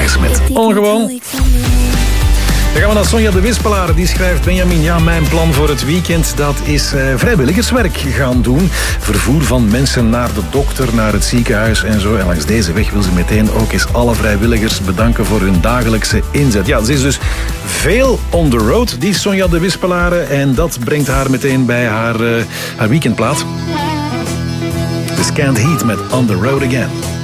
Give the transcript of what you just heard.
Keizer met Ongewoon. Dan gaan we naar Sonja de Wispelaar. Die schrijft: Benjamin, ja, mijn plan voor het weekend, dat is vrijwilligerswerk gaan doen. Vervoer van mensen naar de dokter, naar het ziekenhuis en zo. En langs deze weg wil ze meteen ook eens alle vrijwilligers bedanken voor hun dagelijkse inzet. Ja, ze is dus veel on the road, die Sonja de Wispelaar. En dat brengt haar meteen bij haar weekendplaat. The Scant Heat met On the Road Again.